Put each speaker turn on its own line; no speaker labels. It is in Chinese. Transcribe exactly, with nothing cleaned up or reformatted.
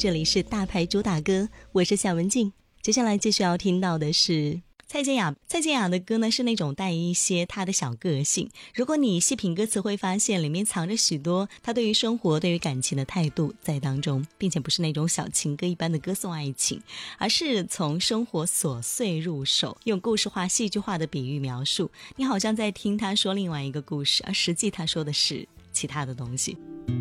这里是大牌主打歌，我是夏文静。接下来继续要听到的是蔡健雅。蔡健雅的歌呢是那种带一些她的小个性，如果你细品歌词会发现里面藏着许多她对于生活对于感情的态度在当中，并且不是那种小情歌一般的歌颂爱情，而是从生活琐碎入手，用故事化戏剧化的比喻描述，你好像在听她说另外一个故事，而实际她说的是其他的东西。